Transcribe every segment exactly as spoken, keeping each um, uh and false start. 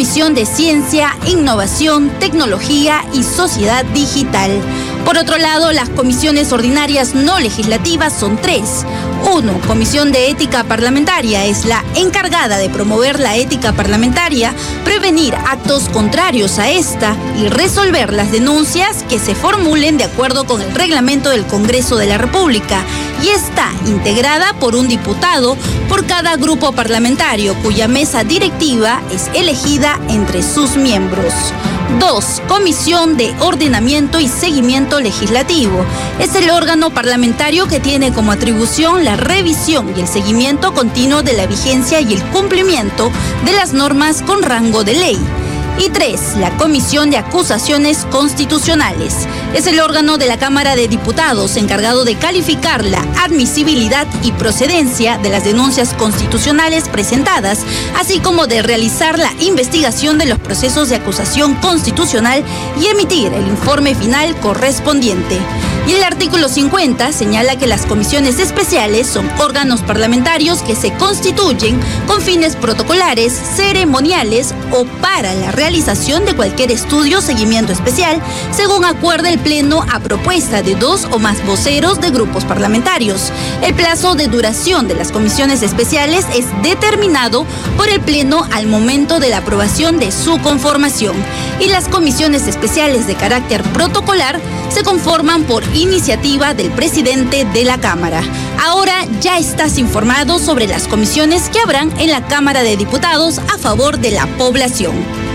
Comisión de Ciencia, Innovación, Tecnología y Sociedad Digital. Por otro lado, las comisiones ordinarias no legislativas son tres. Uno, Comisión de Ética Parlamentaria, es la encargada de promover la ética parlamentaria, prevenir actos contrarios a esta y resolver las denuncias que se formulen de acuerdo con el reglamento del Congreso de la República, y está integrada por un diputado por cada grupo parlamentario, cuya mesa directiva es elegida entre sus miembros. Dos, Comisión de Ordenamiento y Seguimiento Legislativo. Es el órgano parlamentario que tiene como atribución la revisión y el seguimiento continuo de la vigencia y el cumplimiento de las normas con rango de ley. Y tres, la Comisión de Acusaciones Constitucionales. Es el órgano de la Cámara de Diputados encargado de calificar la admisibilidad y procedencia de las denuncias constitucionales presentadas, así como de realizar la investigación de los procesos de acusación constitucional y emitir el informe final correspondiente. Y el artículo cincuenta señala que las comisiones especiales son órganos parlamentarios que se constituyen con fines protocolares, ceremoniales o para la realización de cualquier estudio o seguimiento especial, según acuerde el Pleno a propuesta de dos o más voceros de grupos parlamentarios. El plazo de duración de las comisiones especiales es determinado por el Pleno al momento de la aprobación de su conformación. Y las comisiones especiales de carácter protocolar se conforman por iniciativa del presidente de la Cámara. Ahora ya estás informado sobre las comisiones que habrán en la Cámara de Diputados a favor de la población.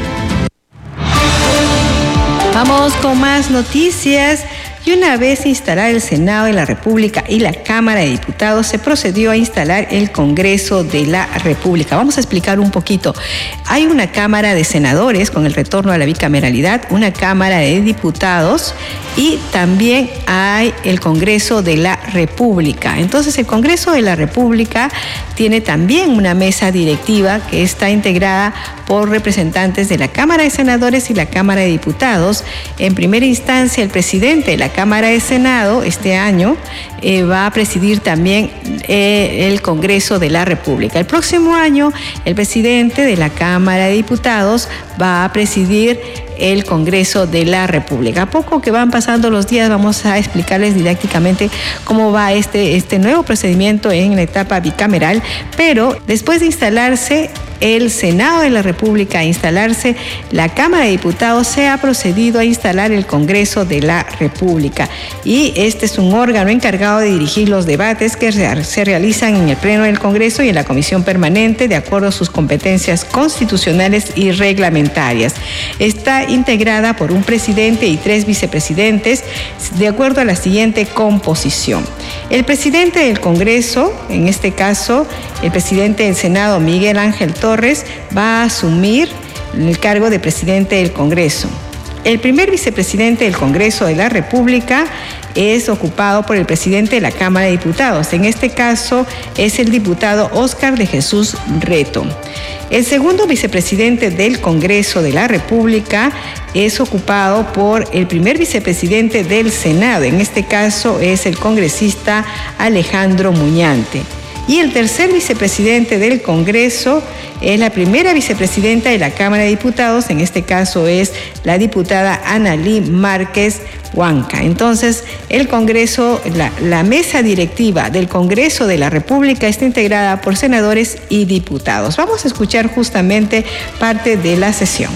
Vamos con más noticias. Y una vez instalado el Senado de la República y la Cámara de Diputados, se procedió a instalar el Congreso de la República. Vamos a explicar un poquito. Hay una Cámara de Senadores con el retorno a la bicameralidad, una Cámara de Diputados y también hay el Congreso de la República. Entonces, el Congreso de la República tiene también una mesa directiva que está integrada por representantes de la Cámara de Senadores y la Cámara de Diputados. En primera instancia, el presidente de la Cámara de Senado este año eh, va a presidir también eh, el Congreso de la República. El próximo año, el presidente de la Cámara de Diputados va a presidir el Congreso de la República. A poco que van pasando los días, vamos a explicarles didácticamente cómo va este, este nuevo procedimiento en la etapa bicameral, pero después de instalarse el Senado de la República, a instalarse la Cámara de Diputados, se ha procedido a instalar el Congreso de la República. Y este es un órgano encargado de dirigir los debates que se realizan en el Pleno del Congreso y en la Comisión Permanente, de acuerdo a sus competencias constitucionales y reglamentarias. Está integrada por un presidente y tres vicepresidentes, de acuerdo a la siguiente composición. El presidente del Congreso, en este caso, el presidente del Senado, Miguel Ángel Torres, va a asumir el cargo de presidente del Congreso. El primer vicepresidente del Congreso de la República es ocupado por el presidente de la Cámara de Diputados. En este caso es el diputado Óscar de Jesús Reto. El segundo vicepresidente del Congreso de la República es ocupado por el primer vicepresidente del Senado. En este caso es el congresista Alejandro Muñante. Y el tercer vicepresidente del Congreso es la primera vicepresidenta de la Cámara de Diputados, en este caso es la diputada Analí Márquez Huanca. Entonces, el Congreso, la, la mesa directiva del Congreso de la República está integrada por senadores y diputados. Vamos a escuchar justamente parte de la sesión.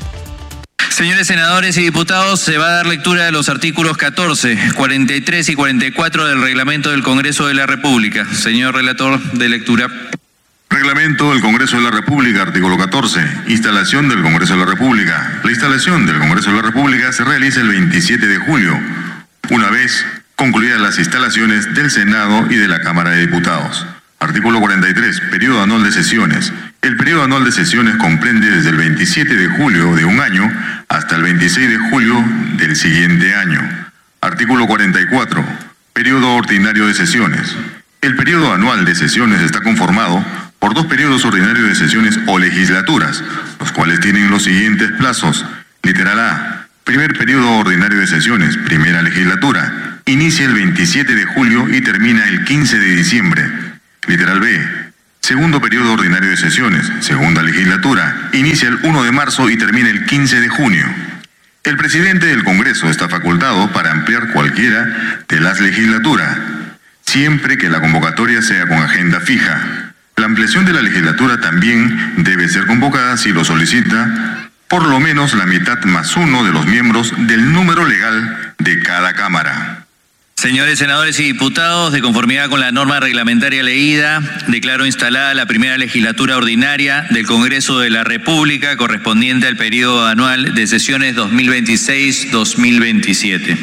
Señores senadores y diputados, se va a dar lectura de los artículos catorce, cuarenta y tres y cuarenta y cuatro del Reglamento del Congreso de la República. Señor relator de lectura. Reglamento del Congreso de la República, artículo catorce. Instalación del Congreso de la República. La instalación del Congreso de la República se realiza el veintisiete de julio, una vez concluidas las instalaciones del Senado y de la Cámara de Diputados. Artículo cuarenta y tres. Periodo anual de sesiones. El periodo anual de sesiones comprende desde el veintisiete de julio de un año hasta el veintiséis de julio del siguiente año. Artículo cuarenta y cuatro. Periodo ordinario de sesiones. El periodo anual de sesiones está conformado por dos periodos ordinarios de sesiones o legislaturas, los cuales tienen los siguientes plazos. Literal A. Primer periodo ordinario de sesiones, primera legislatura. Inicia el veintisiete de julio y termina el quince de diciembre. Literal B. Segundo periodo ordinario de sesiones, segunda legislatura, inicia el primero de marzo y termina el quince de junio. El presidente del Congreso está facultado para ampliar cualquiera de las legislaturas, siempre que la convocatoria sea con agenda fija. La ampliación de la legislatura también debe ser convocada si lo solicita por lo menos la mitad más uno de los miembros del número legal de cada Cámara. Señores senadores y diputados, de conformidad con la norma reglamentaria leída, declaro instalada la primera legislatura ordinaria del Congreso de la República correspondiente al periodo anual de sesiones dos mil veintiséis dos mil veintisiete.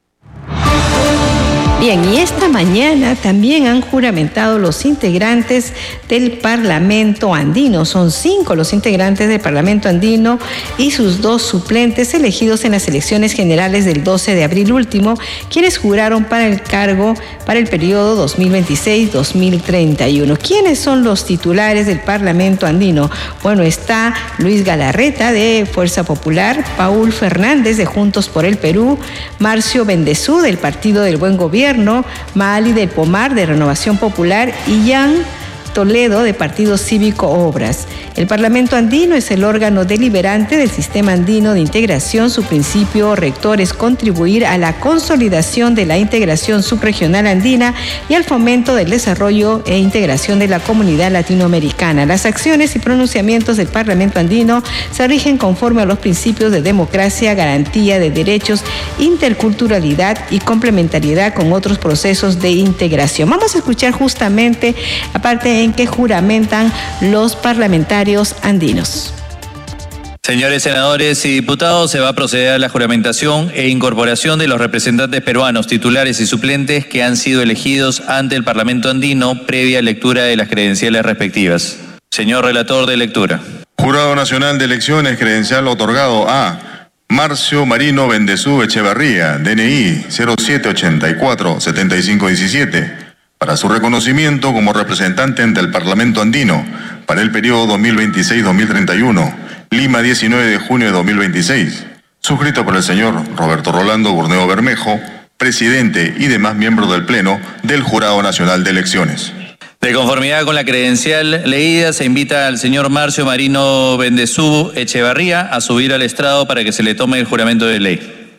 Bien, y esta mañana también han juramentado los integrantes del Parlamento Andino. Son cinco los integrantes del Parlamento Andino y sus dos suplentes elegidos en las elecciones generales del doce de abril último, quienes juraron para el cargo para el periodo dos mil veintiséis dos mil treinta y uno. ¿Quiénes son los titulares del Parlamento Andino? Bueno, está Luis Galarreta de Fuerza Popular, Paul Fernández de Juntos por el Perú, Marcio Bendezú del Partido del Buen Gobierno, Maali del Pomar de Renovación Popular y Jan Toledo de Partido Cívico Obras. El Parlamento Andino es el órgano deliberante del Sistema Andino de Integración. Su principio rector es contribuir a la consolidación de la integración subregional andina y al fomento del desarrollo e integración de la comunidad latinoamericana. Las acciones y pronunciamientos del Parlamento Andino se rigen conforme a los principios de democracia, garantía de derechos, interculturalidad y complementariedad con otros procesos de integración. Vamos a escuchar justamente la parte en que juramentan los parlamentarios andinos. Señores senadores y diputados, se va a proceder a la juramentación e incorporación de los representantes peruanos, titulares y suplentes que han sido elegidos ante el Parlamento Andino previa lectura de las credenciales respectivas. Señor relator de lectura. Jurado Nacional de Elecciones, credencial otorgado a Marcio Marino Bendezú Echevarría, D N I cero siete ochenta y cuatro setenta y cinco diecisiete, para su reconocimiento como representante ante el Parlamento Andino para el periodo dos mil veintiséis dos mil treinta y uno, Lima, diecinueve de junio de dos mil veintiséis, suscrito por el señor Roberto Rolando Burneo Bermejo, presidente y demás miembros del Pleno del Jurado Nacional de Elecciones. De conformidad con la credencial leída, se invita al señor Marcio Marino Bendezú Echevarría a subir al estrado para que se le tome el juramento de ley.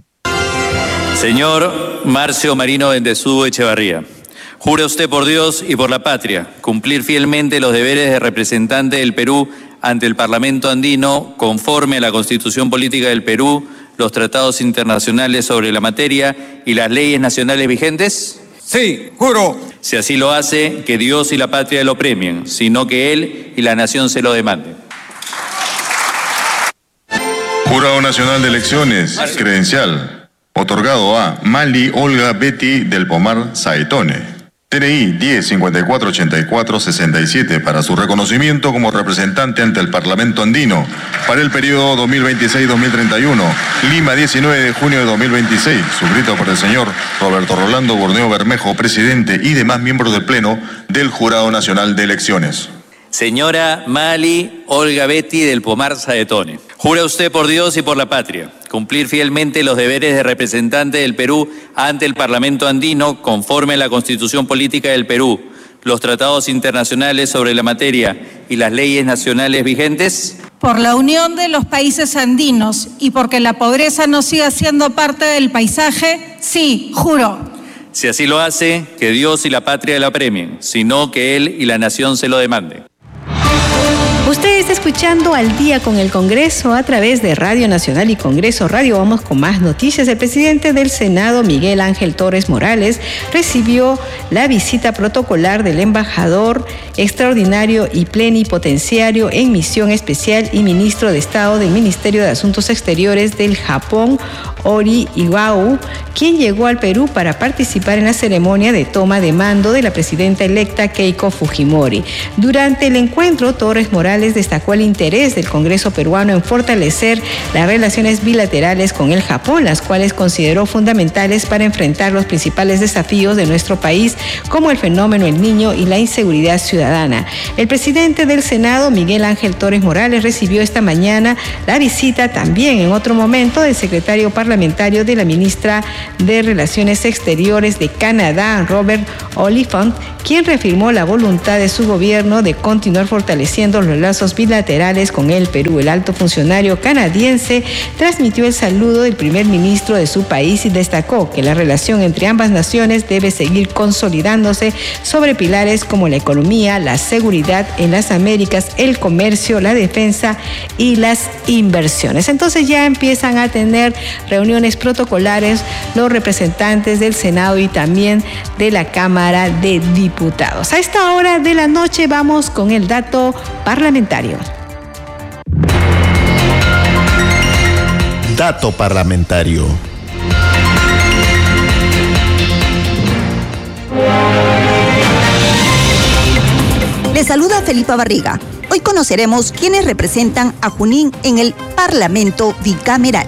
Señor Marcio Marino Bendezú Echevarría, jura usted por Dios y por la patria cumplir fielmente los deberes de representante del Perú ante el Parlamento Andino conforme a la Constitución Política del Perú, los tratados internacionales sobre la materia y las leyes nacionales vigentes? Sí, juro. Si así lo hace, que Dios y la patria lo premien, sino que él y la nación se lo demanden. Jurado Nacional de Elecciones, credencial otorgado a Mali Olga Betty del Pomar Saetone, T N I diez cincuenta y cuatro ochenta y cuatro sesenta y siete, para su reconocimiento como representante ante el Parlamento Andino para el periodo dos mil veintiséis dos mil treinta y uno, Lima, diecinueve de junio de dos mil veintiséis, suscrito por el señor Roberto Rolando Burneo Bermejo, presidente y demás miembros del Pleno del Jurado Nacional de Elecciones. Señora Mali Olga Betty del Pomar Saetone, jura usted por Dios y por la patria cumplir fielmente los deberes de representante del Perú ante el Parlamento Andino conforme a la Constitución Política del Perú, los tratados internacionales sobre la materia y las leyes nacionales vigentes? Por la unión de los países andinos y porque la pobreza no siga siendo parte del paisaje, sí, juro. Si así lo hace, que Dios y la patria lo premien, sino que él y la nación se lo demanden. Usted está escuchando Al Día con el Congreso a través de Radio Nacional y Congreso Radio. Vamos con más noticias. El presidente del Senado, Miguel Ángel Torres Morales, recibió la visita protocolar del embajador extraordinario y plenipotenciario en misión especial y ministro de Estado del Ministerio de Asuntos Exteriores del Japón, Ori Iwao, quien llegó al Perú para participar en la ceremonia de toma de mando de la presidenta electa Keiko Fujimori. Durante el encuentro, Torres Morales destacó destacó el interés del Congreso peruano en fortalecer las relaciones bilaterales con el Japón, las cuales consideró fundamentales para enfrentar los principales desafíos de nuestro país, como el fenómeno El Niño y la inseguridad ciudadana. El presidente del Senado, Miguel Ángel Torres Morales, recibió esta mañana la visita también en otro momento del secretario parlamentario de la ministra de Relaciones Exteriores de Canadá, Robert Oliphant, quien reafirmó la voluntad de su gobierno de continuar fortaleciendo los lazos bilaterales con el Perú. El alto funcionario canadiense transmitió el saludo del primer ministro de su país y destacó que la relación entre ambas naciones debe seguir consolidándose sobre pilares como la economía, la seguridad en las Américas, el comercio, la defensa y las inversiones. Entonces ya empiezan a tener reuniones protocolares los representantes del Senado y también de la Cámara de Diputados. A esta hora de la noche vamos con el dato parlamentario. Dato parlamentario. Les saluda Felipa Barriga. Hoy conoceremos quiénes representan a Junín en el Parlamento Bicameral.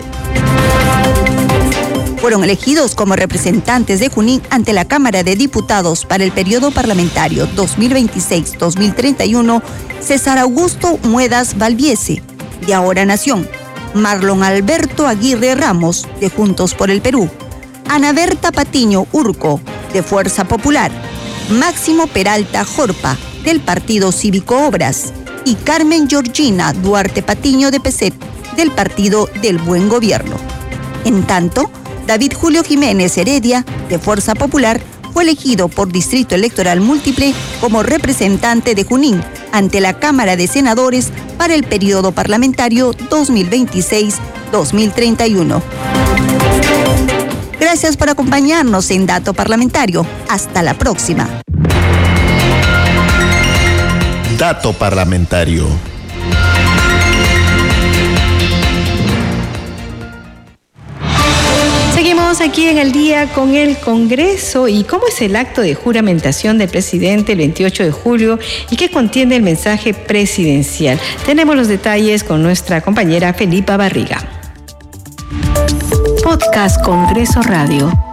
Fueron elegidos como representantes de Junín ante la Cámara de Diputados para el periodo parlamentario dos mil veintiséis a dos mil treinta y uno César Augusto Muedas Valviese, de Ahora Nación, Marlon Alberto Aguirre Ramos, de Juntos por el Perú, Ana Berta Patiño Urco, de Fuerza Popular, Máximo Peralta Jorpa, del Partido Cívico Obras, y Carmen Georgina Duarte Patiño de P S E P, del Partido del Buen Gobierno. En tanto, David Julio Jiménez Heredia, de Fuerza Popular, fue elegido por Distrito Electoral Múltiple como representante de Junín ante la Cámara de Senadores para el periodo parlamentario dos mil veintiséis a dos mil treinta y uno. Gracias por acompañarnos en Dato Parlamentario. Hasta la próxima. Dato parlamentario. Seguimos aquí en el día con el Congreso y cómo es el acto de juramentación del presidente el veintiocho de julio y qué contiene el mensaje presidencial. Tenemos los detalles con nuestra compañera Felipa Barriga. Podcast Congreso Radio.